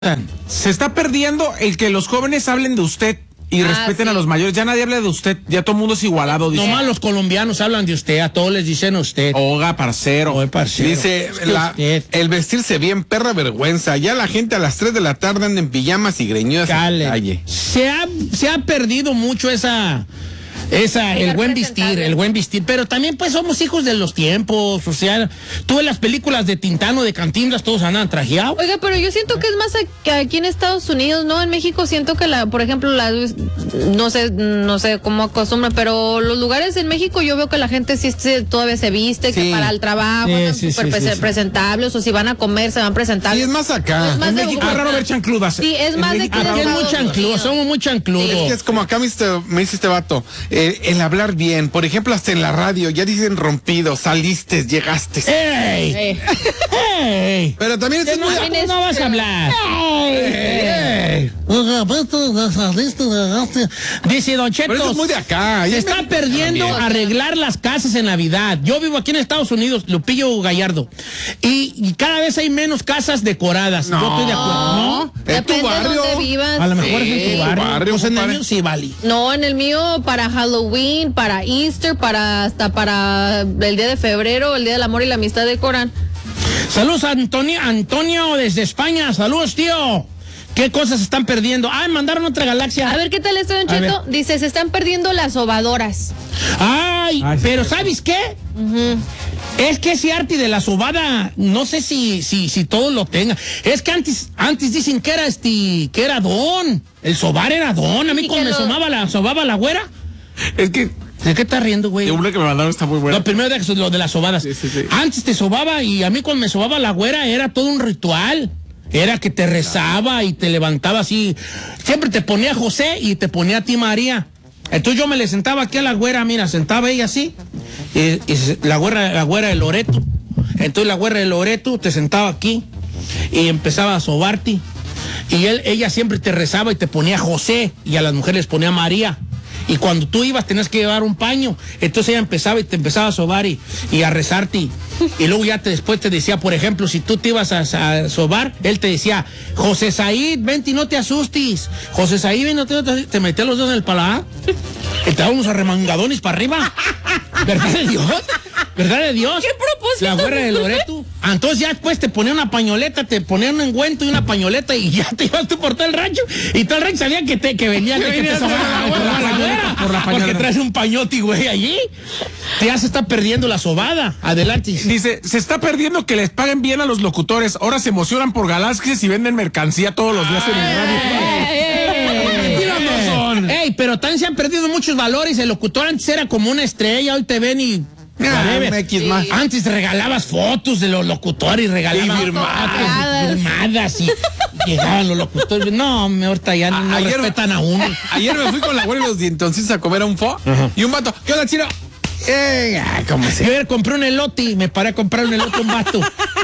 Se está perdiendo el que los jóvenes hablen de usted y respeten a los mayores. Ya nadie habla de usted, ya todo el mundo es igualado. Dice. Nomás los colombianos hablan de usted, a todos les dicen usted. Oiga, parcero. Oye, parcero. Dice, el vestirse bien, perra vergüenza. Ya la gente a las 3 de la tarde anda en pijamas y greñudas en la calle. Se ha perdido mucho el buen vestir, pero también pues somos hijos de los tiempos, o sea, tú ves las películas de Tintano, de Cantinflas, todos andan trajeados. Oiga, pero yo siento que es más que aquí en Estados Unidos, ¿no? En México siento que por ejemplo, no sé cómo acostumbran, pero los lugares en México yo veo que la gente sí todavía se viste, que para el trabajo, presentables, o si van a comer, se van presentables. Y es más acá. Es más en México es raro ver chancludas. Sí, es más de aquí es muy chancludo, somos muy chancludos. Es que es como acá me dice este vato, el hablar bien, por ejemplo, hasta en la radio, ya dicen rompido, saliste, llegaste. ¡Ey! ¡Ey! Pero también es muy... No vas a hablar. Dice Don Cheto. Pero eso es muy de acá. Se está perdiendo arreglar las casas en Navidad. Yo vivo aquí en Estados Unidos, Lupillo Gallardo, y cada vez hay menos casas decoradas. No. Yo estoy de acuerdo. ¿No? ¿En tu barrio? De dónde vivas. A lo mejor es en tu barrio. Pues en el mío sí, vale. No, en el mío para Halloween, para Easter, hasta para el día de febrero, el día del amor y la amistad decoran. Saludos a Antonio desde España. Saludos, tío. ¿Qué cosas se están perdiendo? Mandaron otra galaxia. A ver, ¿qué tal esto, Don Cheto? Dice, se están perdiendo las sobadoras. Ay, pero ¿sabes qué? Es que ese arte de la sobada, no sé si todos lo tengan. Es que antes dicen que era don. El sobar era don. A mí cuando me sobaba la güera. Es que... ¿De qué estás riendo, güey? De una que me mandaron está muy buena. Lo primero lo de las sobadas. Sí. Antes te sobaba y a mí cuando me sobaba la güera era todo un ritual. Era que te rezaba y te levantaba así. Siempre te ponía José y te ponía a ti María. Entonces yo me le sentaba aquí a la güera, mira, sentaba ella así. Y la güera de Loreto. Entonces la güera de Loreto te sentaba aquí y empezaba a sobarte. Y ella siempre te rezaba y te ponía José y a las mujeres les ponía María. Y cuando tú ibas tenías que llevar un paño. Entonces ella empezaba y te empezaba a sobar y a rezarte. Y luego ya después te decía, por ejemplo, si tú te ibas a sobar, él te decía, José Said, vente y no te asustes. José Said, ven, no te asustes. Te metía los dedos en el paladar. Y te dábamos arremangadones para arriba. ¿Verdad de Dios? ¿Verdad de Dios? ¿Qué propósito? La güera de Loreto. Entonces ya después te ponía una pañoleta, te ponía un engüento y una pañoleta y ya te ibas tú por todo el rancho. Y todo el rancho sabía que venía que te sobaba la güera. Porque traes un pañoti, güey, allí. Ya se está perdiendo la sobada. Adelante. Dice, se está perdiendo que les paguen bien a los locutores. Ahora se emocionan por galaxias y venden mercancía todos los días en el radio. Ey, pero también se han perdido muchos valores. El locutor antes era como una estrella, hoy te ven y... Antes regalabas fotos de los locutores y regalabas firmadas y llegaban los locutores. No, ahorita ya no respetan a uno. Ayer me fui con la güera y los dientoncitos a comer a un fo y un vato, ¿qué onda, chino? ¿Cómo se? Yo compré un elote y me paré a comprar un elote a un vato.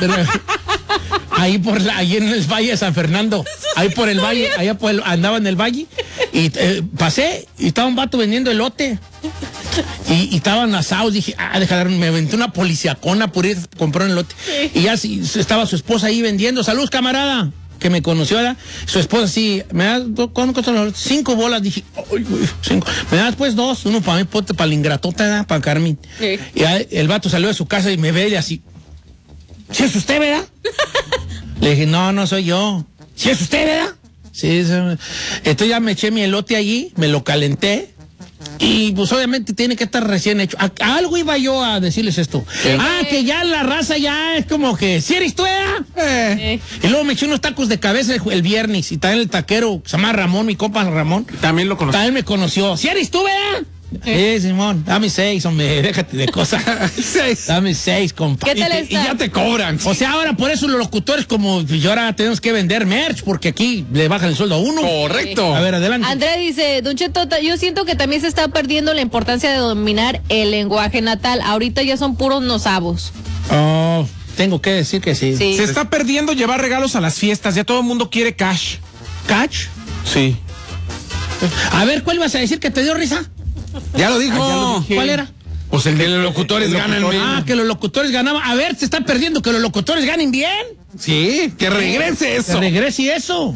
Ahí en el Valle de San Fernando, ahí por el valle, andaba en el valle y pasé y estaba un vato vendiendo elote y estaban asados. Dije, me aventé una policiacona por ir a comprar un elote. Y ya estaba su esposa ahí vendiendo. Salud, camarada, que me conoció, ¿verdad? Su esposa sí, me da 5 bolas. Dije, ay, güey, 5. Me das pues 2, uno para mí, para la ingratota, ¿verdad? Para Carmen. Sí. Y el vato salió de su casa y me ve y así, ¿sí es usted, verdad? Le dije, no soy yo. ¿Sí es usted, verdad? Sí. Entonces ya me eché mi elote allí, me lo calenté. Y pues obviamente tiene que estar recién hecho. Algo iba yo a decirles esto. Que ya la raza ya es como que, ¿sí eres tú, verdad? Y luego me eché unos tacos de cabeza el viernes. Y también el taquero, se llama Ramón, mi compa Ramón. También lo conocí. También me conoció. ¿Sí eres tú, verdad? Simón, dame 6, hombre, déjate de cosas. 6. Dame 6, compa. ¿Qué tal y ya te cobran. O sea, ahora por eso los locutores como yo ahora tenemos que vender merch, porque aquí le bajan el sueldo a uno. Correcto. A ver, adelante. André dice, Don Cheto, yo siento que también se está perdiendo la importancia de dominar el lenguaje natal. Ahorita ya son puros nosabos. Tengo que decir que sí. Se está perdiendo llevar regalos a las fiestas, ya todo el mundo quiere cash. ¿Cash? Sí. A ver, ¿cuál ibas a decir que te dio risa? Ya lo dijo. ¿Cuál era? Pues el de los locutores ganan bien. Que los locutores ganaban. A ver, se está perdiendo que los locutores ganen bien. Sí, que regrese Que eso. regrese eso.